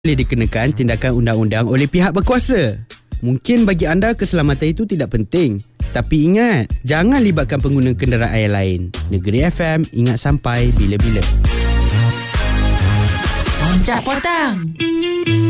boleh dikenakan tindakan undang-undang oleh pihak berkuasa. Mungkin bagi anda keselamatan itu tidak penting. Tapi ingat, jangan libatkan pengguna kenderaan yang lain. Negeri FM, ingat sampai bila-bila. Boncak Potang.